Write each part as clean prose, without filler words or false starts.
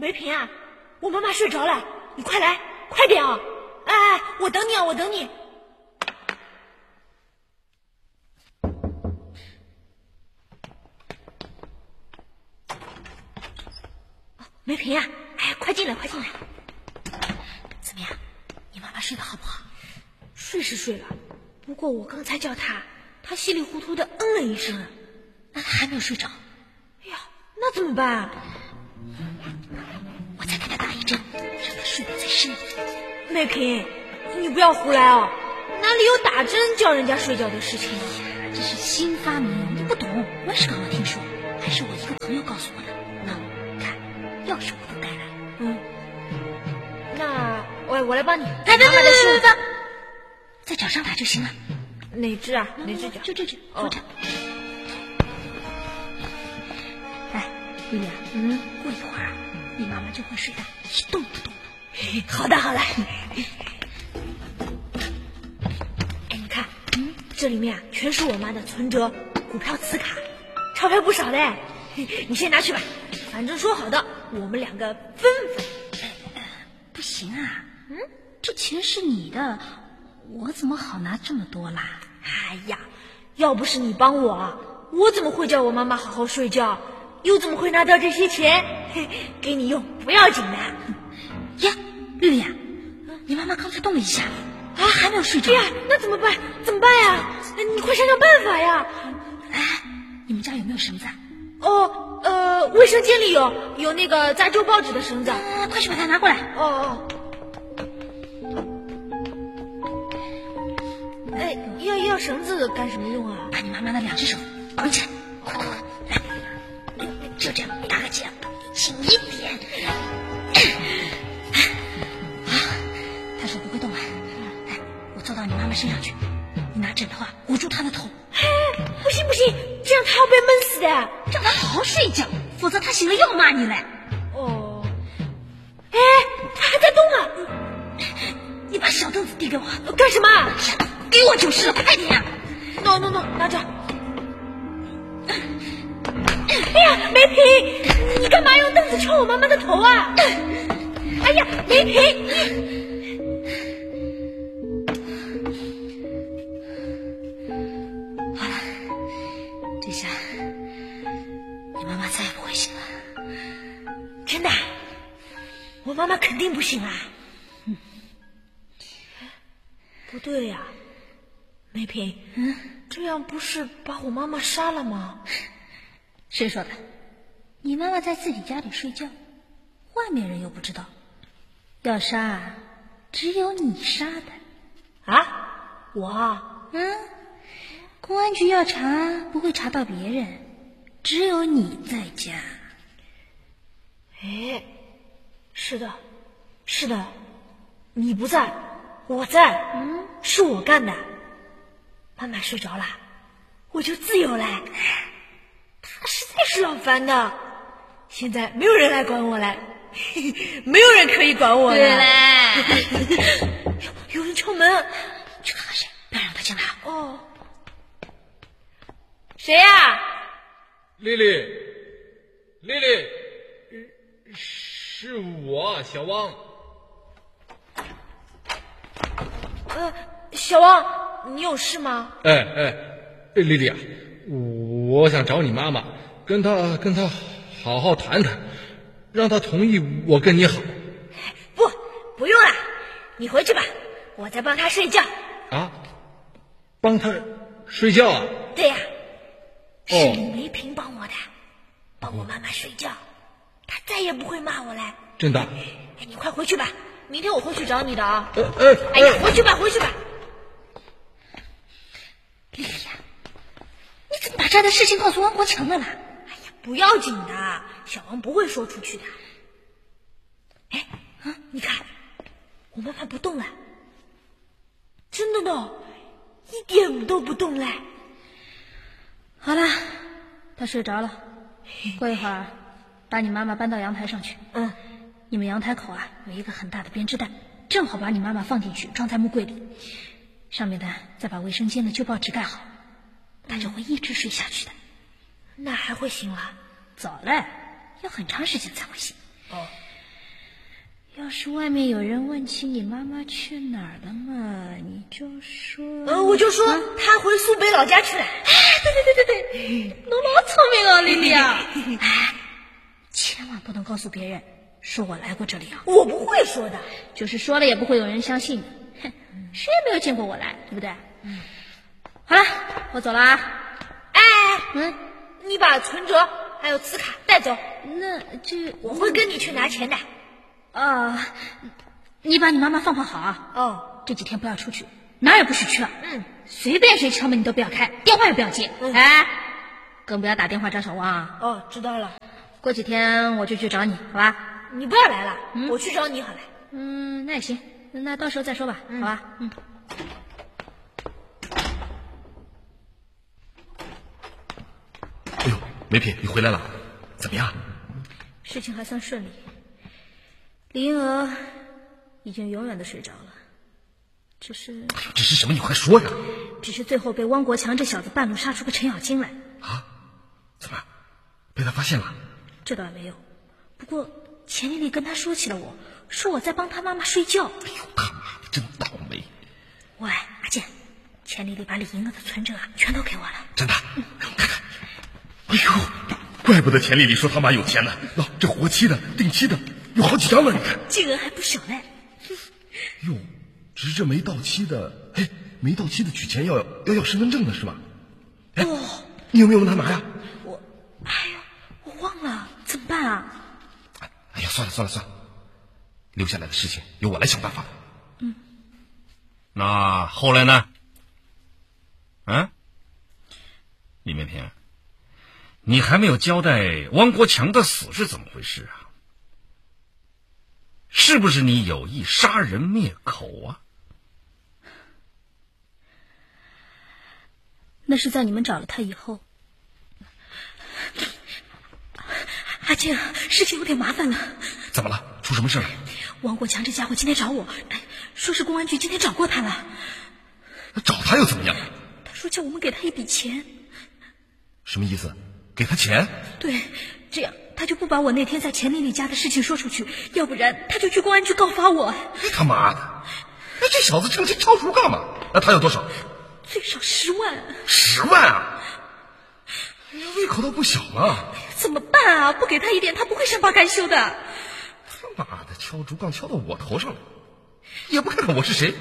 梅萍啊，我妈妈睡着了，你快来，快点啊！哎，我等你啊，我等你。梅萍啊，哎，快进来，快进来。怎么样？你妈妈睡得好不好？睡是睡了，不过我刚才叫她，她稀里糊涂的嗯了一声。那她还没有睡着。哎呀，那怎么办？我再给她打一针，让她睡得再深。梅萍，你不要胡来哦，哪里有打针叫人家睡觉的事情啊？ 这是新发明，你不懂，我也是刚刚听说，还是我一个朋友告诉我的。看，钥匙我都带来。 那我来帮你。 别，在脚上打就行了。 哪只啊？哪只脚？ 就这只，左脚。哎，丽丽啊，过一会儿啊，你妈妈就会睡得一动不动的。 好的，好的。哎，你看，这里面啊全是我妈的存折、股票磁卡，钞票不少嘞。你先拿去吧，反正说好的，我们两个分。 不行啊，这钱是你的，我怎么好拿这么多啦？ 哎呀，要不是你帮我，我怎么会叫我妈妈好好睡觉？又怎么会拿到这些钱？给你用不要紧的。 呀，丽丽啊，你妈妈刚才动了一下，还没有睡着。 哎呀，那怎么办？怎么办呀？你快想想办法呀！ 哎，你们家有没有绳子啊？ 卫生间里有那个扎旧报纸的绳子。 快去把它拿过来。 要绳子干什么用啊？ 把你妈妈的2只手绑起来，快，来，就这样搭个结，轻一点。好，她说不会动了。来，我坐到你妈妈身上去，你拿枕头捂住她的头。 不行，这样她要被闷死的。 让她好好睡觉，否则她醒了又骂你嘞。 哎，她还在动啊！ 你把小凳子递给我。 干什么？ 给我就是了，快点呀 ！No， 拿着。哎呀，梅萍，你干嘛用凳子敲我妈妈的头啊？哎呀，梅萍，你…… 好了，这下你妈妈再也不会醒了。 真的？我妈妈肯定不醒啦。不对呀。梅萍，这样不是把我妈妈杀了吗？ 谁说的？你妈妈在自己家里睡觉，外面人又不知道。要杀，只有你杀的。 啊？我？ 公安局要查，不会查到别人，只有你在家。 哎，是的，你不在，我在，是我干的。妈妈睡着了，我就自由了。她实在是老烦的，现在没有人来管我了，没有人可以管我了。 对嘞， 有人敲门， 去看看谁，不要让他进来。 谁呀？ 丽丽，是我，小汪。 小汪，你有事吗？ 丽丽啊，我想找你妈妈，跟她好好谈谈，让她同意我跟你好。 不用了，你回去吧，我在帮她睡觉。 啊？帮她睡觉啊？ 对呀，是李梅萍帮我的，帮我妈妈睡觉，她再也不会骂我了。 真的？ 你快回去吧，明天我会去找你的啊。 哎呀， 回去吧。 丽丽呀，你怎么把这样的事情告诉汪国强了啦？ 不要紧的，小王不会说出去的。你看，我妈妈不动了，真的呢，一点都不动了。 好了，她睡着了，过一会儿把你妈妈搬到阳台上去。你们阳台口啊有一个很大的编织袋，正好把你妈妈放进去，装在木柜里，上面的再把卫生间的旧报纸盖好，她就会一直睡下去的。 那还会醒了？ 早嘞，要很长时间才会醒。 要是外面有人问起你妈妈去哪儿了嘛，你就说…… 我就说她回苏北老家去了。 对，侬老聪明哦，莉莉啊！千万不能告诉别人说我来过这里啊！ 我不会说的， 就是说了也不会有人相信的。哼，谁也没有见过我来，对不对？好了，我走了啊。 你把存折还有磁卡带走。 那我会跟你去拿钱的。 你把你妈妈放好啊。这几天不要出去，哪儿也不许去。随便谁敲门你都不要开，电话也不要接。更不要打电话找小汪啊。 知道了。 过几天我就去找你，好吧？ 你不要来了，我去找你好了。 那也行，那到时候再说吧，好吧？ 哎呦，梅品，你回来了，怎么样？ 事情还算顺利，李银娥已经永远的睡着了，只是什么？你快说呀！ 只是最后被汪国强这小子半路杀出个程咬金来。 怎么？被他发现了？ 这倒也没有，不过钱丽丽跟他说起了我，说我在帮他妈妈睡觉。 哎呦，他妈的，真倒霉！ 喂，阿健，钱丽丽把李银娥的存折全都给我了。 真的？看看。哎呦，怪不得钱丽丽说他妈有钱呢。这活期的、定期的有好几张了，你看。 金额还不小嘞。 哟，只是这没到期的，没到期的取钱要身份证的是吗？你有没有问他拿呀？ 我忘了，怎么办啊？ 哎呀，算了，留下来的事情由我来想办法。 那后来呢？李梅平，你还没有交代汪国强的死是怎么回事啊？是不是你有意杀人灭口啊？ 那是在你们找了他以后。阿健，事情有点麻烦了。 怎么了？出什么事了？ 汪国强这家伙今天找我，说是公安局今天找过他了。 找他又怎么样？ 他说叫我们给他一笔钱。 什么意思？给他钱？ 对，这样他就不把我那天在钱丽丽家的事情说出去，要不然他就去公安局告发我。 他妈的！这小子成天敲竹杠嘛？那他要多少？ 最少10万。 10万啊！胃口倒不小了。 怎么办啊？不给他一点，他不会善罢甘休的。 他妈的，敲竹杠敲到我头上了，也不看看我是谁。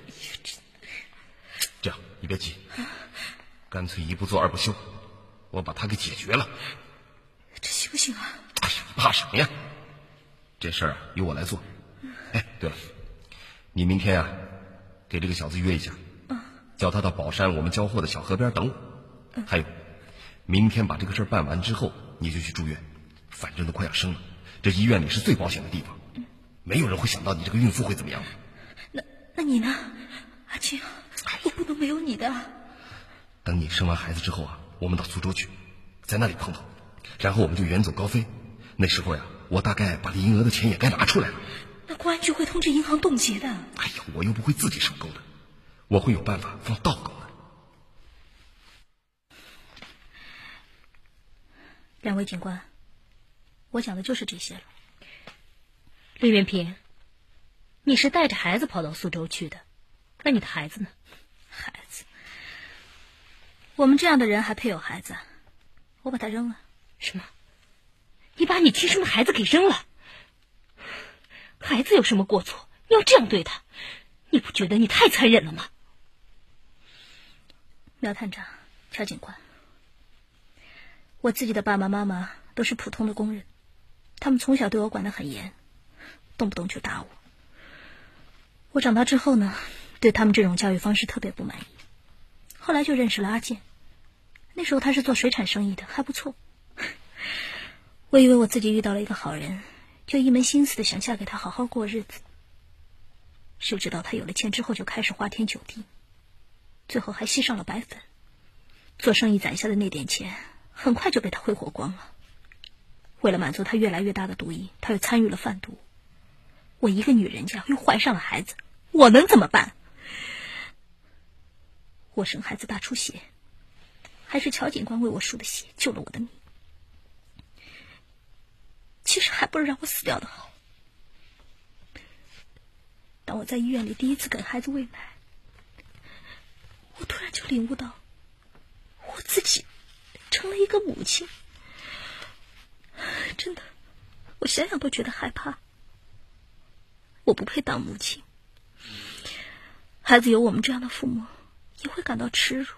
这样，你别急，干脆一不做二不休，我把他给解决了。 这行不行啊？ 哎呀，怕什么呀？这事儿由我来做。对了，你明天给这个小子约一下，叫他到宝山我们交货的小河边等我。还有，明天把这个事儿办完之后，你就去住院，反正都快要生了，这医院里是最保险的地方，没有人会想到你这个孕妇会怎么样。 那你呢，阿青？我不能没有你的。 等你生完孩子之后我们到苏州去，在那里碰头，然后我们就远走高飞。那时候我大概把李银娥的钱也该拿出来了。 那公安局会通知银行冻结的。 哎呀，我又不会自己上钩的，我会有办法放倒钩的。 两位警官，我讲的就是这些了。 李元平，你是带着孩子跑到苏州去的，那你的孩子呢？ 孩子？我们这样的人还配有孩子？我把他扔了。 什么？你把你亲生的孩子给扔了？孩子有什么过错？你要这样对他，你不觉得你太残忍了吗？ 苗探长，乔警官，我自己的爸爸妈妈都是普通的工人，他们从小对我管得很严，动不动就打我。我长大之后呢，对他们这种教育方式特别不满意，后来就认识了阿健。那时候他是做水产生意的，还不错。我以为我自己遇到了一个好人，就一门心思的想嫁给他好好过日子。谁知道他有了钱之后就开始花天酒地，最后还吸上了白粉。做生意攒下的那点钱很快就被他挥霍光了。为了满足他越来越大的毒瘾，他又参与了贩毒。我一个女人家又怀上了孩子，我能怎么办？我生孩子大出血，还是乔警官为我输的血救了我的命。其实还不如让我死掉的好。 我在医院里第一次给孩子喂奶，我突然就领悟到，我自己成了一个母亲。真的，我想想都觉得害怕。我不配当母亲，孩子有我们这样的父母也会感到耻辱。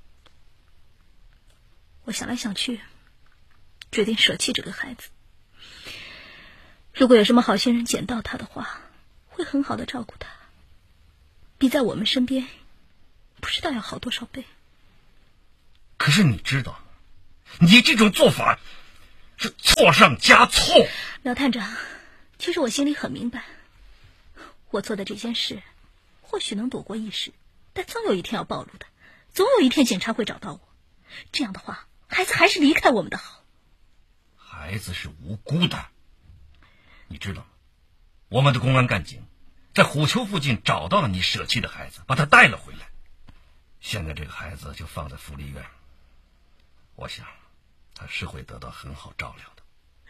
我想来想去，决定舍弃这个孩子。如果有什么好心人捡到他的话，会很好的照顾他，比在我们身边不知道要好多少倍。 可是你知道，你这种做法是错上加错。 廖探长，其实我心里很明白，我做的这件事或许能躲过一时，但总有一天要暴露的，总有一天警察会找到我。这样的话，孩子还是离开我们的好。 孩子是无辜的，你知道吗？我们的公安干警在虎丘附近找到了你舍弃的孩子，把他带了回来。现在这个孩子就放在福利院，我想他是会得到很好照料的。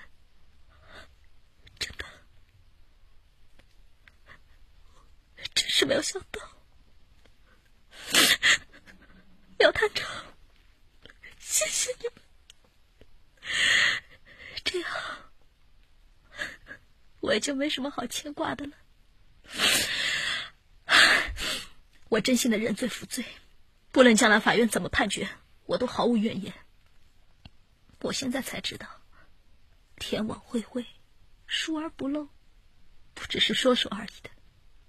真的，真是没有想到。廖探长，谢谢你们，这样我也就没什么好牵挂的了。我真心的认罪负罪，不论将来法院怎么判决，我都毫无怨言。我现在才知道，天网恢恢，疏而不漏，不只是说说而已的。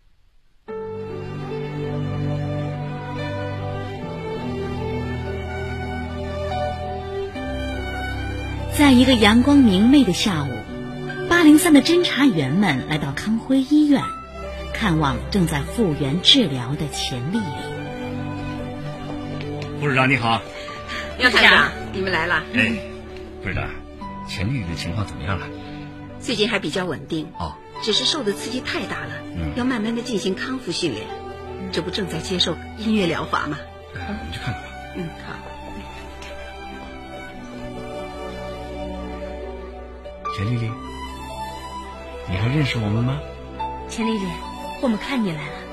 在一个阳光明媚的下午，803的侦查员们来到康辉医院，看望正在复原治疗的钱丽丽。 副市长你好。 廖探长，你们来了。 副市长，钱丽丽的情况怎么样了？ 最近还比较稳定，只是受的刺激太大了，要慢慢的进行康复训练。这不正在接受音乐疗法吗？ 我们去看看吧。 好。 钱丽丽，你还认识我们吗？ 钱丽丽，我们看你来了。